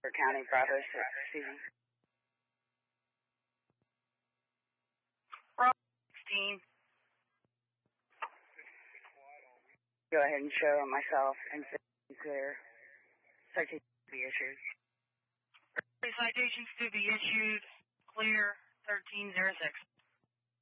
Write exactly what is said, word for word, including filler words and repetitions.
County, Bravo six, Susan. Bravo sixteen. Go ahead and show myself and clear. Citation to be issued. Citations to be issued. Clear thirteen oh six.